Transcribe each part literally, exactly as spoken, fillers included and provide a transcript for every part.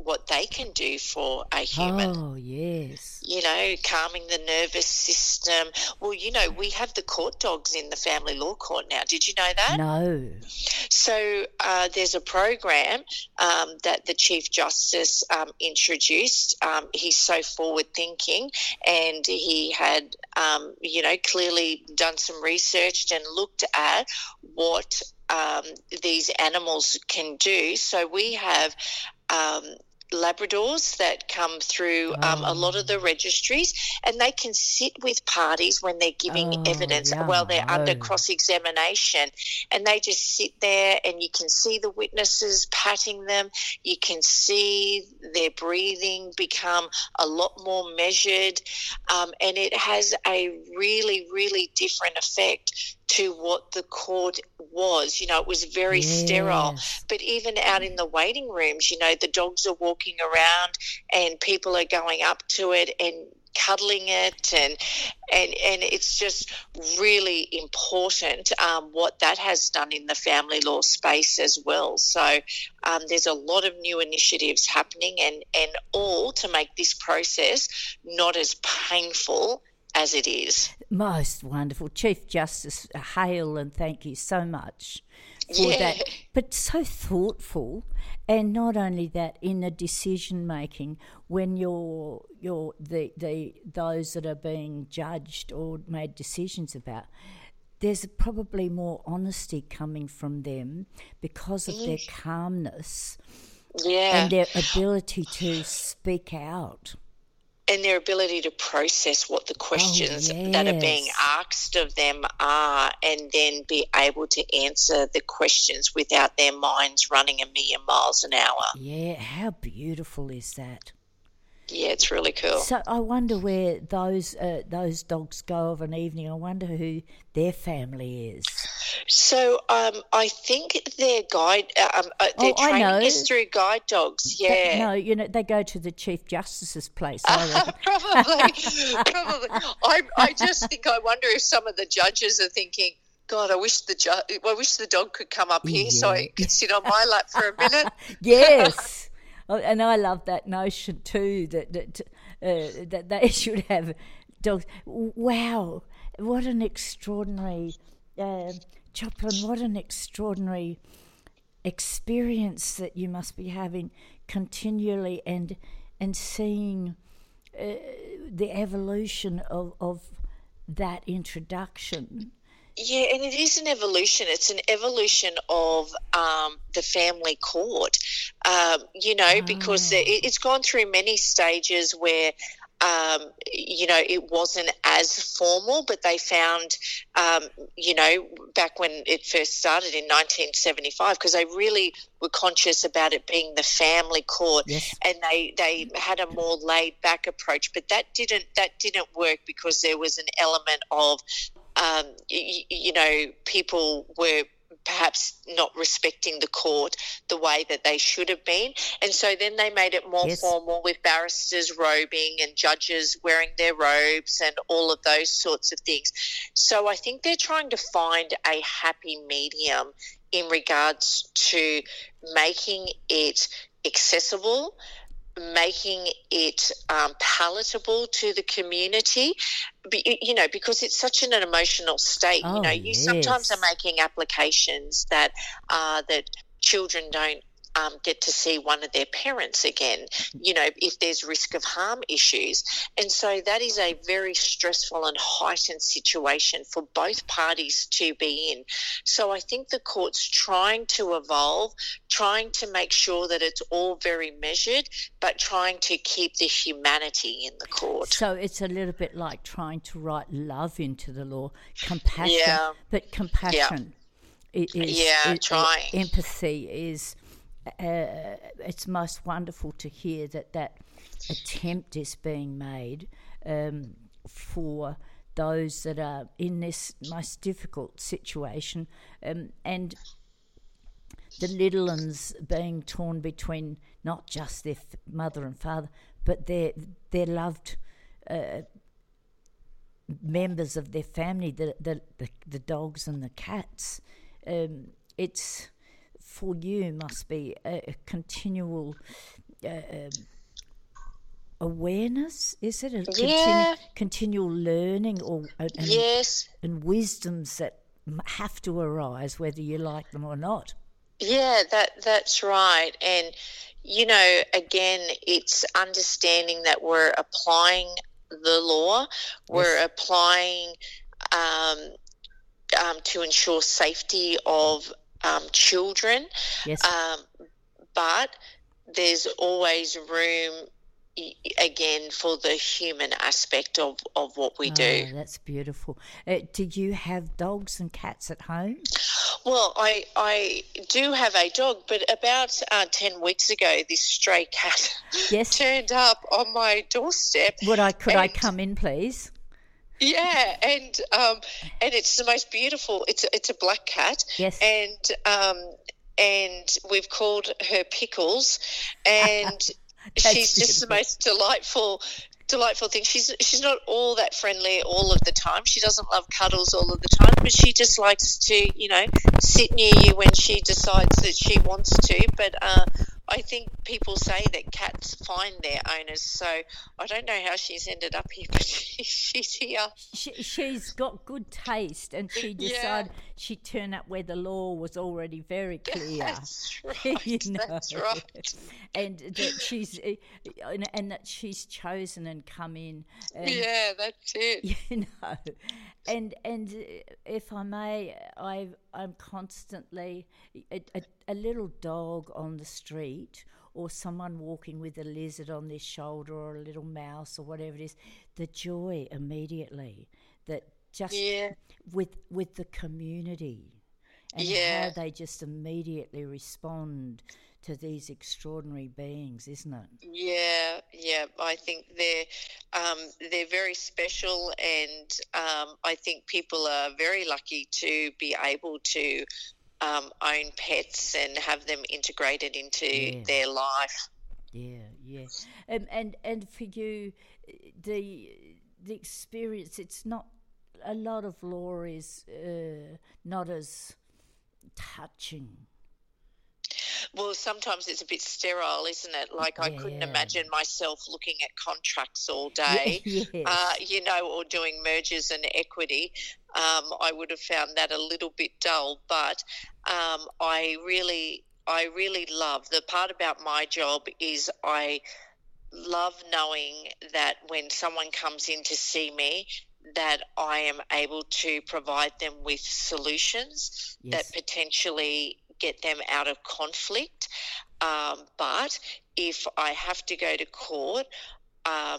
what they can do for a human. Oh, yes. You know, calming the nervous system. Well, you know, we have the court dogs in the family law court now. Did you know that? No. So uh, there's a program um, that the Chief Justice um, introduced. Um, he's so forward-thinking, and he had, um, you know, clearly done some research and looked at what um, these animals can do. So we have um, Labradors that come through um, Oh. a lot of the registries, and they can sit with parties when they're giving Oh, evidence yeah, while they're I under know. cross-examination, and they just sit there, and you can see the witnesses patting them. You can see their breathing become a lot more measured, um, and it has a really, really different effect to what the court was. You know, it was very sterile. Yes. But even out in the waiting rooms, you know, the dogs are walking around and people are going up to it and cuddling it, and and and it's just really important um, what that has done in the family law space as well. So um, there's a lot of new initiatives happening, and, and all to make this process not as painful as it is. Most wonderful. Chief Justice, hail and thank you so much for Yeah. that. But so thoughtful, and not only that, in the decision making when you're you're the, the those that are being judged or made decisions about, there's probably more honesty coming from them because of their calmness Yeah. and their ability to speak out. And their ability to process what the questions Oh, that are being yes. asked of them are, and then be able to answer the questions without their minds running a million miles an hour. Yeah, how beautiful is that? Yeah, it's really cool. So I wonder where those uh, those dogs go of an evening. I wonder who their family is. So um, I think their guide, um, uh, their Oh, I training know. is through guide dogs. Yeah. No, you know, they go to the Chief Justice's place. I reckon. probably, probably. I, I just think I wonder if some of the judges are thinking, God, I wish the ju- I wish the dog could come up here so Yeah. it could sit on my lap for a minute. Yes. Oh, and I love that notion too, that that, uh, that they should have dogs. Wow, what an extraordinary, uh, Joplin, what an extraordinary experience that you must be having continually, and and seeing uh, the evolution of, of that introduction. Yeah, and it is an evolution. It's an evolution of um, the family court, um, you know, because it, it's gone through many stages where, um, you know, it wasn't as formal, but they found, um, you know, back when it first started in nineteen seventy-five, because they really were conscious about it being the family court, Yes. and they, they had a more laid back approach. But that didn't that didn't work because there was an element of Um, you, you know, people were perhaps not respecting the court the way that they should have been. And so then they made it more Yes. formal with barristers robing and judges wearing their robes and all of those sorts of things. So I think they're trying to find a happy medium in regards to making it accessible, making it um, palatable to the community, Be, you know, because it's such an, an emotional state. Oh, you know, you yes. sometimes are making applications that uh, that children don't um, get to see one of their parents again, you know, if there's risk of harm issues. And so that is a very stressful and heightened situation for both parties to be in. So I think the court's trying to evolve, trying to make sure that it's all very measured, but trying to keep the humanity in the court. So it's a little bit like trying to write love into the law, compassion, Yeah. but compassion i- is, Yeah, is- trying. empathy is, uh, it's most wonderful to hear that that attempt is being made um, for those that are in this most difficult situation, um, and the little ones being torn between not just their f- mother and father, but their their loved uh, members of their family, the the, the the dogs and the cats. Um, it's for you must be a, a continual uh, um, awareness, is it? A Yeah. continu- continual learning or and, Yes. and wisdoms that have to arise whether you like them or not. Yeah, that that's right. And, you know, again, it's understanding that we're applying the law, we're Yes. applying um, um, to ensure safety of um, children, Yes. um, but there's always room, again, for the human aspect of, of what we do. Oh, that's beautiful. Uh, do you have dogs and cats at home? Well, I I do have a dog, but about uh, ten weeks ago, this stray cat Yes. turned up on my doorstep. Would I could I and- come in, please? Yeah, and um, and it's the most beautiful. It's a, it's a black cat. Yes. And um, and we've called her Pickles, and she's just the beautiful. most delightful. Delightful thing. She's she's not all that friendly all of the time. She doesn't love cuddles all of the time, but she just likes to, you know, sit near you when she decides that she wants to. But uh, I think people say that cats find their owners, so I don't know how she's ended up here, but she, she's here. She, she's got good taste, and she Yeah. decided she'd turn up where the law was already very clear. That's right. You know. That's right. And that she's and, and that she's chosen and come in. And, Yeah, that's it. You know, and and if I may, I I'm constantly a, a, a little dog on the street or someone walking with a lizard on their shoulder or a little mouse or whatever it is, the joy immediately that just Yeah. with with the community and Yeah. how they just immediately respond to these extraordinary beings, isn't it? Yeah, yeah. I think they're um, they're very special, and um, I think people are very lucky to be able to um, own pets and have them integrated into Yeah. their life. Yeah, yeah. Um, and and for you, the the experience, it's not, a lot of law is uh, not as touching. Well, sometimes it's a bit sterile, isn't it? Like I couldn't Yeah. imagine myself looking at contracts all day, Yes. uh, you know, or doing mergers and equity. Um, I would have found that a little bit dull, but um, I really, I really love the part about my job is I love knowing that when someone comes in to see me, that I am able to provide them with solutions Yes. that potentially get them out of conflict. Um, but if I have to go to court, um,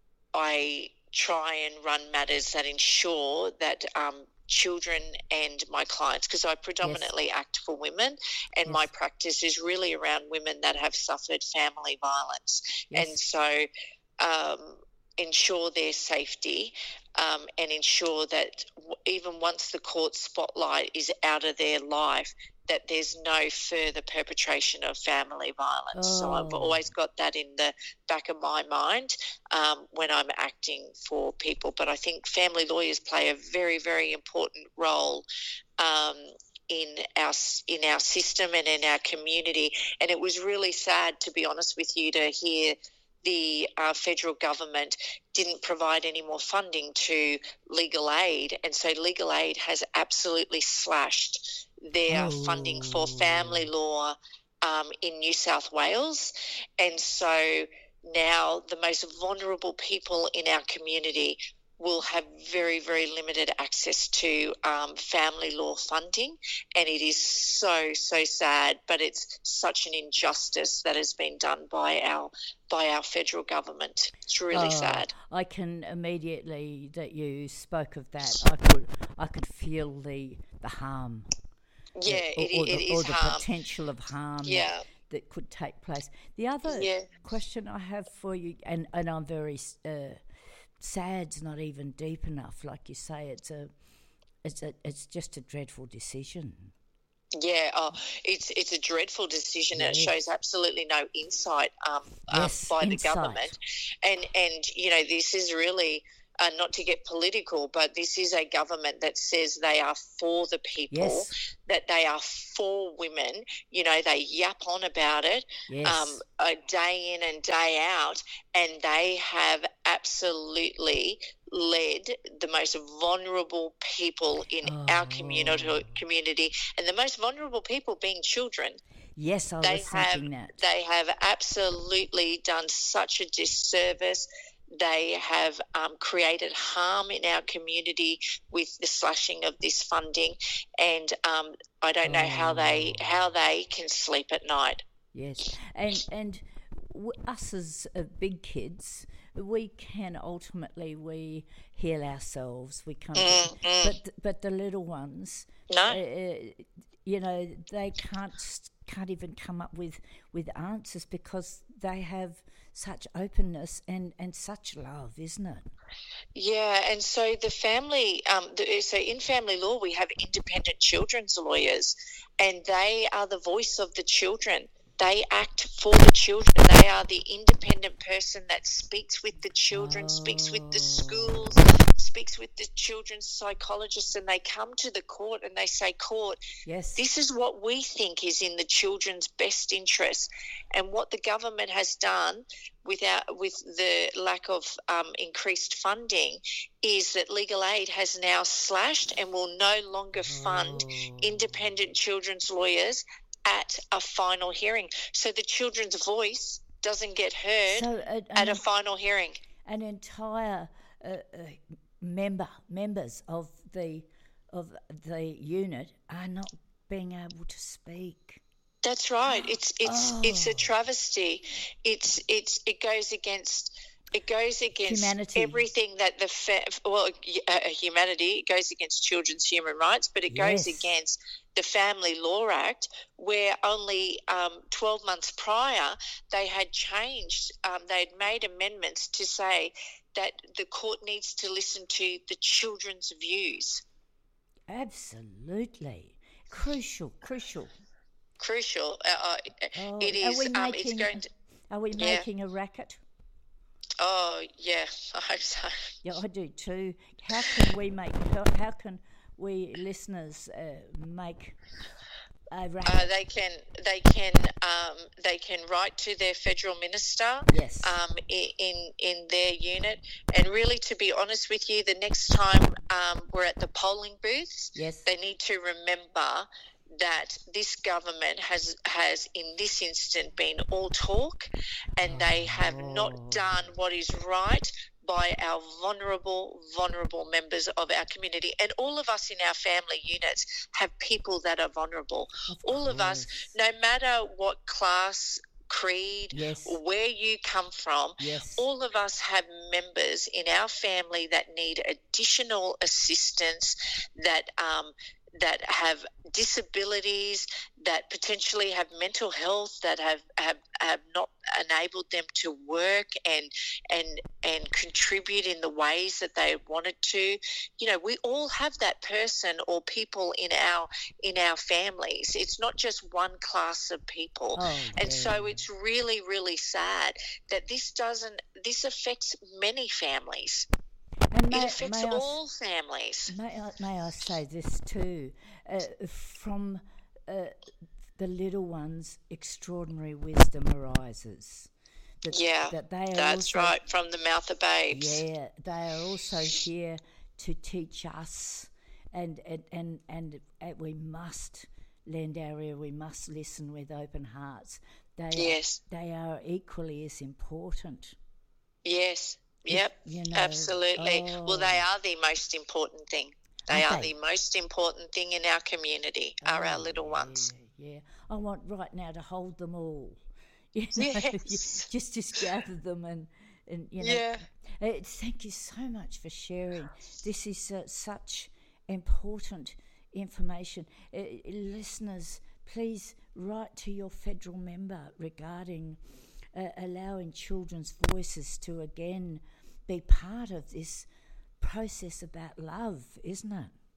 I try and run matters that ensure that um, children and my clients, because I predominantly act for women, and Yes. my practice is really around women that have suffered family violence. Yes. And so um, ensure their safety um, and ensure that w- even once the court spotlight is out of their life, that there's no further perpetration of family violence. So I've Oh. always got that in the back of my mind um, when I'm acting for people. But I think family lawyers play a very, very important role um, in our in our system and in our community. And it was really sad, to be honest with you, to hear the uh, federal government didn't provide any more funding to legal aid. And so legal aid has absolutely slashed their Oh. funding for family law um, in New South Wales. And so now the most vulnerable people in our community will have very, very limited access to um, family law funding. And it is so, so sad, but it's such an injustice that has been done by our by our federal government. It's really Oh, sad. I can immediately that you spoke of that. I could I could feel the the harm. Yeah, or, it, or it the, is or the harm. potential of harm Yeah. that, that could take place. The other Yeah. question I have for you, and, and I'm very uh, sad's not even deep enough. Like you say, it's a, it's a, it's just a dreadful decision. Yeah, oh, it's it's a dreadful decision. Yes. And it shows absolutely no insight um, Yes, um, by the insight. government, and and you know this is really uh, not to get political, but this is a government that says they are for the people, Yes. that they are for women. You know, they yap on about it Yes. um, a day in and day out, and they have absolutely led the most vulnerable people in Oh. our community, community, and the most vulnerable people being children. Yes, I They was have, thinking that. they have absolutely done such a disservice. They have um, created harm in our community with the slashing of this funding, and um, I don't know how they how they can sleep at night. Yes, and and w- us as uh, big kids, we can ultimately we heal ourselves. We come, Mm, to, mm. but but the little ones, No. uh, you know, they can't can't even come up with, with answers because they have such openness and, and such love, isn't it? Yeah, and so the family, um, the, so in family law we have independent children's lawyers, and they are the voice of the children. They act for the children. They are the independent person that speaks with the children, oh. speaks with the schools, speaks with the children's psychologists, and they come to the court and they say, court, yes, this is what we think is in the children's best interest. And what the government has done without, with the lack of um, increased funding is that legal aid has now slashed and will no longer fund oh. independent children's lawyers at a final hearing. So the children's voice doesn't get heard so, uh, at a final hearing. An entire uh, uh, member members of the of the unit are not being able to speak. That's right. It's it's oh. it's a travesty. It's it's it goes against It goes against humanity. everything that the fa- well uh, humanity. It goes against children's human rights, but it yes. goes against the Family Law Act, where only um, twelve months prior they had changed. Um, they had made amendments to say that the court needs to listen to the children's views. Absolutely, crucial, crucial, crucial. Uh, oh, it is. Are we um, making, it's going to, are we yeah. making a racket? Oh, yeah, I hope so. Yeah, I do too. How can we make, how, how can we listeners uh, make a racket? Uh, they can, they can, um, they can write to their federal minister yes. um, in, in their unit. And really, to be honest with you, the next time um, we're at the polling booths, yes. they need to remember that this government has, has in this instant been all talk, and they have oh. not done what is right by our vulnerable, vulnerable members of our community. And all of us in our family units have people that are vulnerable. Of all course. of us, no matter what class, creed, yes. where you come from, yes. all of us have members in our family that need additional assistance, that um, that have disabilities, that potentially have mental health, that have, have, have not enabled them to work and and and contribute in the ways that they wanted to. You know, we all have that person or people in our in our families. It's not just one class of people. Oh, and yeah. so it's really, really sad that this doesn't this affects many families. And may, it affects may all I, families. May I, may I say this too? Uh, from uh, the little ones, extraordinary wisdom arises. That, yeah, that they are that's also, right, from the mouth of babes. Yeah, they are also here to teach us, and and, and, and, and we must lend our ear, we must listen with open hearts. They yes. Are, they are equally as important. Yes. Yep, you know, absolutely. Oh. Well, they are the most important thing. They Aren't are they? the most important thing in our community, oh, are our little yeah, ones. Yeah, I want right now to hold them all. You know, yes. just just gather them and, and you know. Yeah. Uh, thank you so much for sharing. This is uh, such important information. Uh, listeners, please write to your federal member regarding Uh, allowing children's voices to again be part of this process about love, isn't it?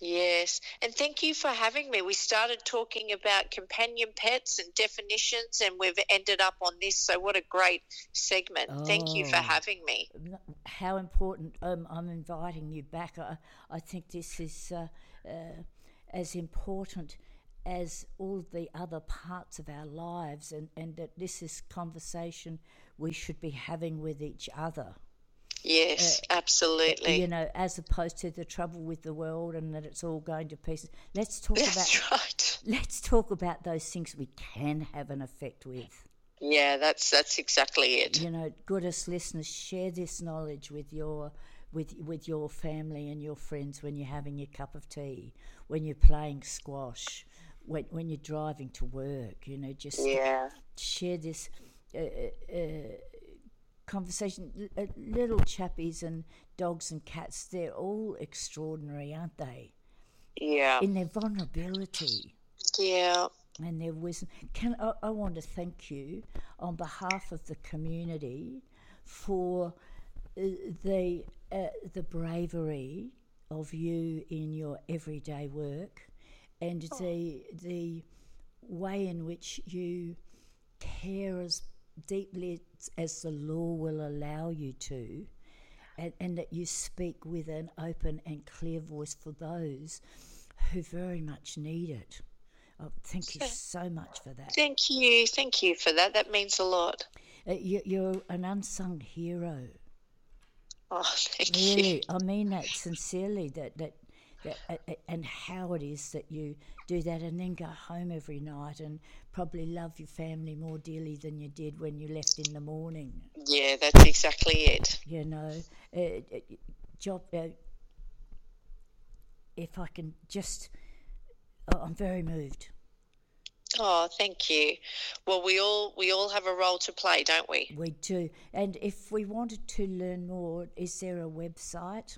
Yes, and thank you for having me. We started talking about companion pets and definitions, and we've ended up on this. So what a great segment. Oh, thank you for having me. How important. Um, I'm inviting you back. I, I think this is uh, uh, as important as all the other parts of our lives, and, and that this is conversation we should be having with each other. Yes, uh, absolutely. You know, as opposed to the trouble with the world and that it's all going to pieces. Let's talk That's about right. Let's talk about those things we can have an effect with. Yeah, that's that's exactly it. You know, Goodness listeners, share this knowledge with your with with your family and your friends when you're having your cup of tea, when you're playing squash, when when you're driving to work. You know, just yeah. share this. Uh, uh, Conversation, little chappies and dogs and cats, they're all extraordinary, aren't they? Yeah. In their vulnerability. Yeah. And their wisdom. Can I, I want to thank you on behalf of the community for uh, the uh, the bravery of you in your everyday work, and oh. the the way in which you care as deeply as the law will allow you to, and, and that you speak with an open and clear voice for those who very much need it. Oh, thank you so much for that. Thank you. Thank you for that. That means a lot. Uh, you, you're an unsung hero. Oh, thank really, you. Really, I mean that sincerely, that, that, that uh, and how it is that you do that and then go home every night and probably love your family more dearly than you did when you left in the morning. Yeah, that's exactly it. You know, uh, uh, job. Uh, if I can just, oh, I'm very moved. Oh, thank you. Well, we all we all have a role to play, don't we? We do. And if we wanted to learn more, is there a website?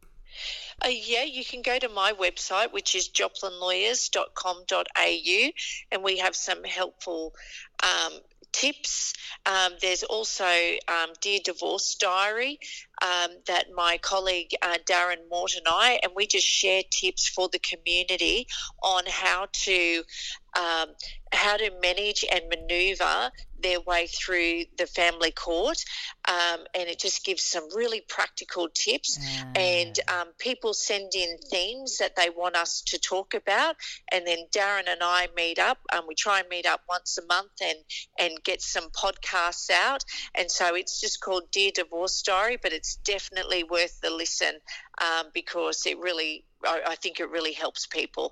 Uh, yeah, you can go to my website, which is joplin lawyers dot com dot a u, and we have some helpful um, tips. Um, there's also um, Dear Divorce Diary um, that my colleague uh, Darren Mort and I, and we just share tips for the community on how to um, how to manage and manoeuvre their way through the family court, um, and it just gives some really practical tips. Uh. And um, people send in themes that they want us to talk about, and then Darren and I meet up. Um, we try and meet up once a month and and get some podcasts out. And so it's just called Dear Divorce Diary, but it's definitely worth the listen um, because it really, I, I think it really helps people.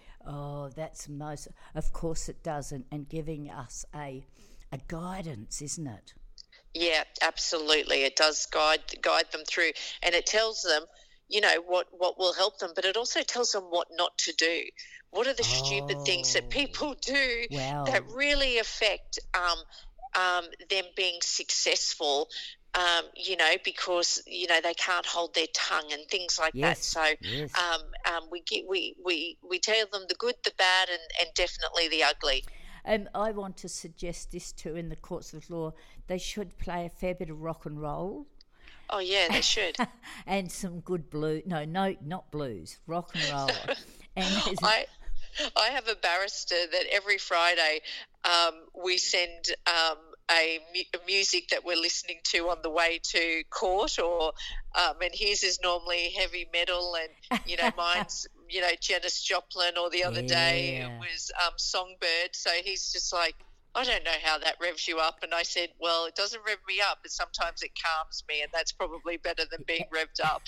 Oh, that's most, of course it does, and, and giving us a a guidance, isn't it? Yeah, absolutely. It does guide guide them through, and it tells them, you know, what, what will help them, but it also tells them what not to do. What are the oh, stupid things that people do wow. that really affect um, um, them being successful, um, you know, because, you know, they can't hold their tongue and things like yes, that. So yes. um, um, we, get, we, we, we tell them the good, the bad, and, and definitely the ugly. And I want to suggest this too in the courts of law. They should play a fair bit of rock and roll. Oh, yeah, they should. And some good blues. No, no, not blues. Rock and roll. And I, I have a barrister that every Friday um, we send um, a, mu- music that we're listening to on the way to court, or um, and his is normally heavy metal, and, you know, mine's, you know, Janis Joplin, or the other yeah. day it was um, Songbird. So he's just like, I don't know how that revs you up. And I said, well, it doesn't rev me up, but sometimes it calms me, and that's probably better than being revved up.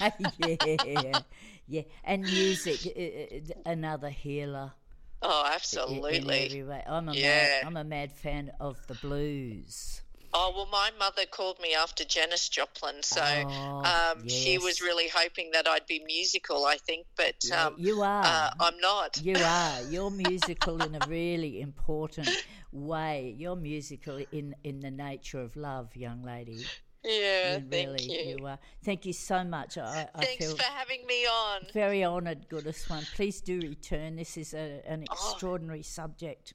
yeah, yeah. And music, another healer. Oh, absolutely. In every way. I'm a, yeah. mad, I'm a mad fan of the blues. Oh, well, my mother called me after Janis Joplin, so oh, um, yes. she was really hoping that I'd be musical, I think, but yeah, um, you are. Uh, I'm not. You are. You're musical in a really important way. You're musical in, in the nature of love, young lady. Yeah, you thank really, you. you are. Thank you so much. I, I Thanks feel for having me on. Very honoured, Goodness one. Please do return. This is a, an extraordinary oh. subject.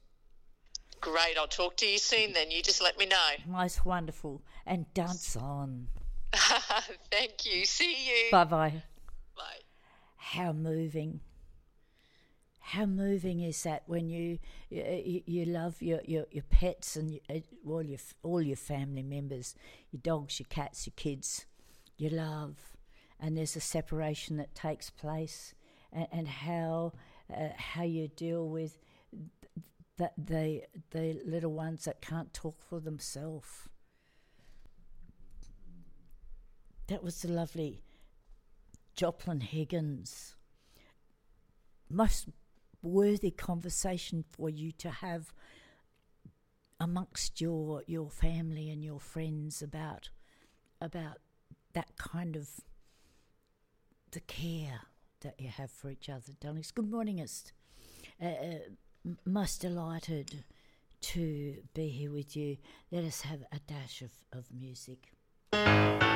Great. I'll talk to you soon then. You just let me know. Most wonderful. And dance on. Thank you. See you. Bye-bye. Bye. How moving. how moving is that when you you, you love your, your, your pets and you, all your all your family members, your dogs, your cats, your kids, you love, and there's a separation that takes place, and, and how uh, how you deal with th- the the little ones that can't talk for themselves. That was the lovely Joplin Higgins. Most worthy conversation for you to have amongst your your family and your friends about about that kind of the care that you have for each other, darlings. Good morningist. Uh, uh, most delighted to be here with you. Let us have a dash of, of music.